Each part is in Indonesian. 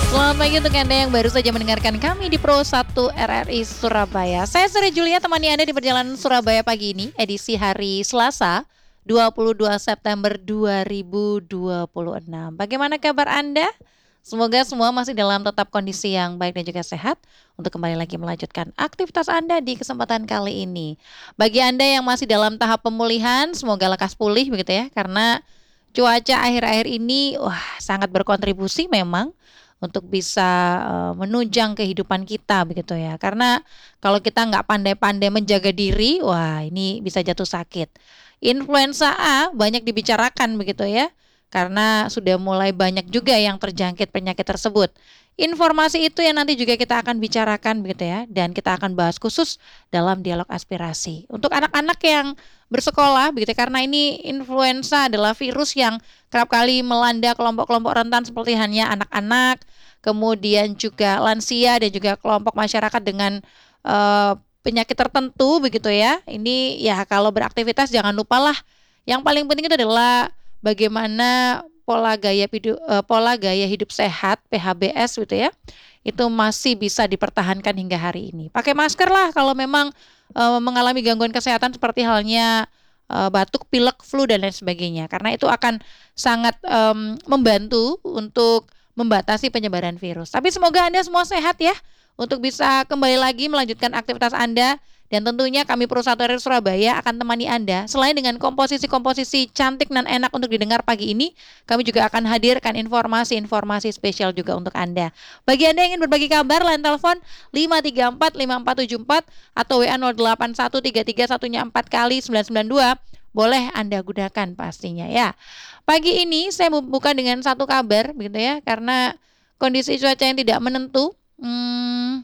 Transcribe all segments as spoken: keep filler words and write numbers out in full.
Selamat pagi untuk Anda yang baru saja mendengarkan kami di Pro satu R R I Surabaya. Saya Sri Julia, temani Anda di perjalanan Surabaya pagi ini, edisi hari Selasa, dua puluh dua September dua ribu dua puluh enam. Bagaimana kabar Anda? Semoga semua masih dalam tetap kondisi yang baik dan juga sehat untuk kembali lagi melanjutkan aktivitas Anda di kesempatan kali ini. Bagi Anda yang masih dalam tahap pemulihan, semoga lekas pulih begitu ya, karena cuaca akhir-akhir ini wah sangat berkontribusi memang untuk bisa uh, menunjang kehidupan kita begitu ya. Karena kalau kita nggak pandai-pandai menjaga diri, wah ini bisa jatuh sakit. Influenza A banyak dibicarakan begitu ya, karena sudah mulai banyak juga yang terjangkit penyakit tersebut. Informasi itu yang nanti juga kita akan bicarakan begitu ya, dan kita akan bahas khusus dalam dialog aspirasi. Untuk anak-anak yang bersekolah begitu, karena ini influenza adalah virus yang kerap kali melanda kelompok-kelompok rentan seperti hanya anak-anak, kemudian juga lansia dan juga kelompok masyarakat dengan uh, penyakit tertentu begitu ya. Ini ya kalau beraktivitas jangan lupalah, yang paling penting itu adalah bagaimana pola gaya hidup uh, pola gaya hidup sehat P H B S gitu ya. Itu masih bisa dipertahankan hingga hari ini. Pakai masker lah kalau memang uh, mengalami gangguan kesehatan seperti halnya uh, batuk, pilek, flu dan lain sebagainya. Karena itu akan sangat um, membantu untuk membatasi penyebaran virus. Tapi semoga Anda semua sehat ya, untuk bisa kembali lagi melanjutkan aktivitas Anda. Dan tentunya kami Pro satu R R I Surabaya akan temani Anda. Selain dengan komposisi-komposisi cantik dan enak untuk didengar pagi ini, kami juga akan hadirkan informasi-informasi spesial juga untuk Anda. Bagi Anda yang ingin berbagi kabar, line telepon lima tiga empat lima empat tujuh empat atau W A nol delapan satu tiga tiga satunya empat kali sembilan sembilan dua. Boleh Anda gunakan pastinya ya. Pagi ini saya buka dengan satu kabar begitu ya, karena kondisi cuaca yang tidak menentu. Hmm,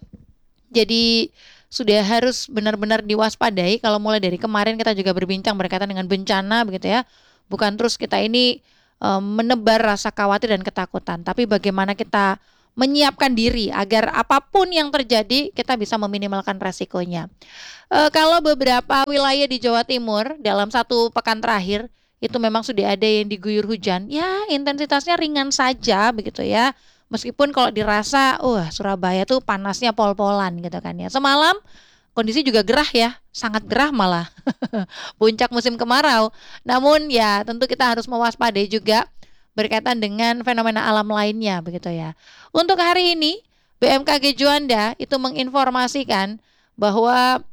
jadi sudah harus benar-benar diwaspadai. Kalau mulai dari kemarin kita juga berbincang berkaitan dengan bencana begitu ya. Bukan terus kita ini um, menebar rasa khawatir dan ketakutan, tapi bagaimana kita menyiapkan diri agar apapun yang terjadi kita bisa meminimalkan resikonya. E, kalau beberapa wilayah di Jawa Timur dalam satu pekan terakhir itu memang sudah ada yang diguyur hujan, ya intensitasnya ringan saja begitu ya. Meskipun kalau dirasa, wah Surabaya tuh panasnya pol-polan gitu kan ya. Semalam kondisi juga gerah ya, sangat gerah malah. Puncak musim kemarau. Namun ya tentu kita harus mewaspadai juga berkaitan dengan fenomena alam lainnya begitu ya. Untuk hari ini B M K G Juanda itu menginformasikan bahwa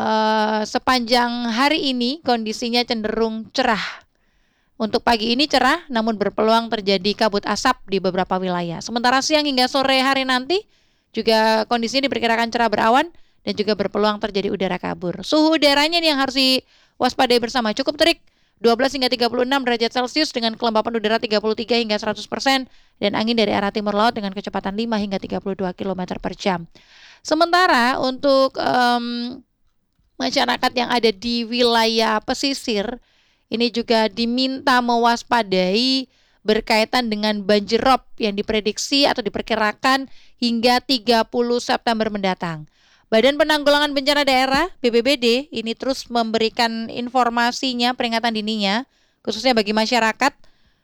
uh, sepanjang hari ini kondisinya cenderung cerah. Untuk pagi ini cerah, namun berpeluang terjadi kabut asap di beberapa wilayah. Sementara siang hingga sore hari nanti, juga kondisinya diperkirakan cerah berawan dan juga berpeluang terjadi udara kabur. Suhu udaranya yang harus diwaspadai bersama, cukup terik, dua belas hingga tiga puluh enam derajat Celcius dengan kelembapan udara tiga puluh tiga hingga seratus persen dan angin dari arah timur laut dengan kecepatan lima hingga tiga puluh dua kilometer per jam. Sementara untuk um, masyarakat yang ada di wilayah pesisir, ini juga diminta mewaspadai berkaitan dengan banjir rob yang diprediksi atau diperkirakan hingga tiga puluh September mendatang. Badan Penanggulangan Bencana Daerah B P B D ini terus memberikan informasinya, peringatan dininya, khususnya bagi masyarakat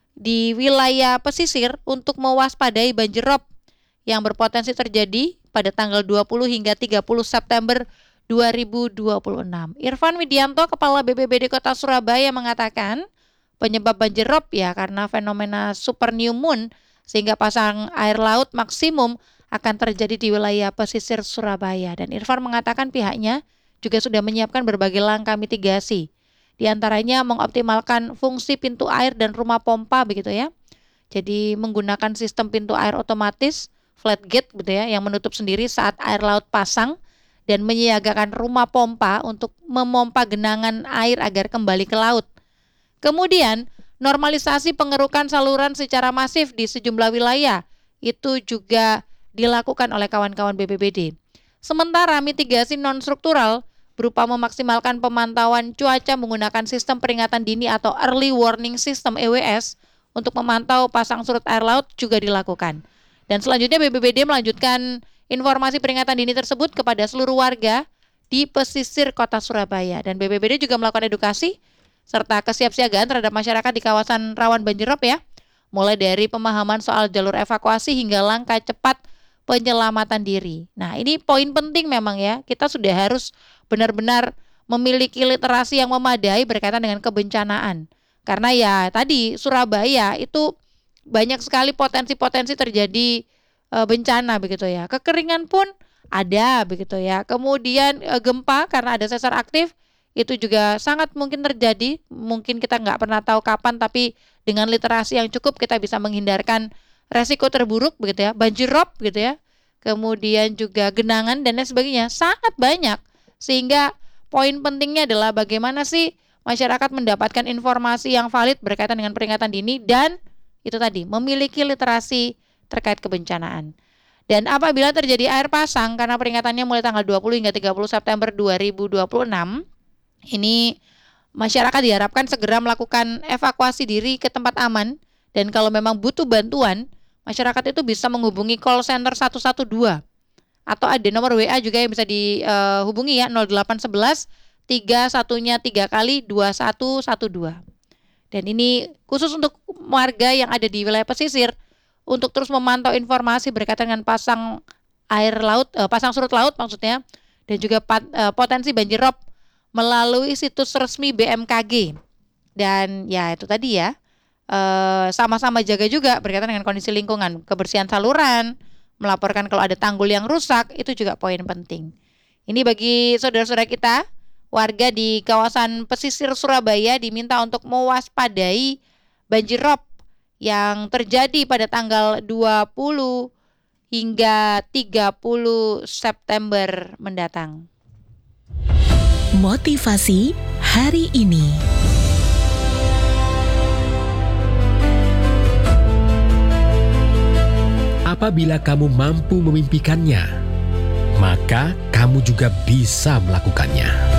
di wilayah pesisir untuk mewaspadai banjir rob yang berpotensi terjadi pada tanggal dua puluh hingga tiga puluh September dua ribu dua puluh enam. Irfan Widianto, Kepala B P B D Kota Surabaya mengatakan penyebab banjir rob ya karena fenomena super new moon sehingga pasang air laut maksimum akan terjadi di wilayah pesisir Surabaya. Dan Irfan mengatakan pihaknya juga sudah menyiapkan berbagai langkah mitigasi. Di antaranya mengoptimalkan fungsi pintu air dan rumah pompa begitu ya. Jadi menggunakan sistem pintu air otomatis flat gate gitu ya yang menutup sendiri saat air laut pasang, dan menyiagakan rumah pompa untuk memompa genangan air agar kembali ke laut. Kemudian, normalisasi pengerukan saluran secara masif di sejumlah wilayah itu juga dilakukan oleh kawan-kawan B P B D. Sementara mitigasi non-struktural berupa memaksimalkan pemantauan cuaca menggunakan sistem peringatan dini atau Early Warning System E W S untuk memantau pasang surut air laut juga dilakukan. Dan selanjutnya B P B D melanjutkan informasi peringatan dini tersebut kepada seluruh warga di pesisir kota Surabaya. Dan B P B D juga melakukan edukasi serta kesiapsiagaan terhadap masyarakat di kawasan rawan banjir rob ya, mulai dari pemahaman soal jalur evakuasi hingga langkah cepat penyelamatan diri. Nah, ini poin penting memang ya, kita sudah harus benar-benar memiliki literasi yang memadai berkaitan dengan kebencanaan. Karena ya tadi Surabaya itu banyak sekali potensi-potensi terjadi e, bencana begitu ya. Kekeringan pun ada begitu ya. Kemudian e, gempa karena ada sesar aktif itu juga sangat mungkin terjadi. Mungkin kita nggak pernah tahu kapan, tapi dengan literasi yang cukup kita bisa menghindarkan resiko terburuk begitu ya. Banjir rob gitu ya. Kemudian juga genangan dan lain sebagainya. Sangat banyak. Sehingga poin pentingnya adalah bagaimana sih masyarakat mendapatkan informasi yang valid berkaitan dengan peringatan dini dan itu tadi memiliki literasi terkait kebencanaan. Dan apabila terjadi air pasang karena peringatannya mulai tanggal dua puluh hingga tiga puluh September dua ribu dua puluh enam, ini masyarakat diharapkan segera melakukan evakuasi diri ke tempat aman dan kalau memang butuh bantuan, masyarakat itu bisa menghubungi call center satu satu dua atau ada nomor W A juga yang bisa dihubungi ya nol delapan satu satu tiga satunya tiga kali dua satu satu dua. Dan ini khusus untuk warga yang ada di wilayah pesisir untuk terus memantau informasi berkaitan dengan pasang air laut, eh, pasang surut laut maksudnya, dan juga pat, eh, potensi banjir rob melalui situs resmi B M K G. Dan ya itu tadi ya, eh, sama-sama jaga juga berkaitan dengan kondisi lingkungan, kebersihan saluran, melaporkan kalau ada tanggul yang rusak, itu juga poin penting. Ini bagi saudara-saudara kita warga di kawasan pesisir Surabaya diminta untuk mewaspadai banjir rob yang terjadi pada tanggal dua puluh hingga tiga puluh September mendatang. Motivasi hari ini. Apabila kamu mampu memimpikannya, maka kamu juga bisa melakukannya.